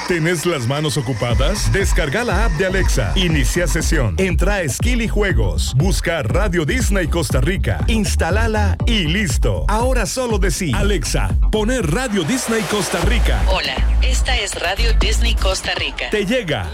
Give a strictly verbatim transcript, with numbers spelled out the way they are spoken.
¿Tenés las manos ocupadas? Descarga la app de Alexa. Inicia sesión. Entra a Skill y Juegos. Busca Radio Disney Costa Rica. Instalala y listo. Ahora solo decí: Alexa, poner Radio Disney Costa Rica. Hola, esta es Radio Disney Costa Rica. Te llega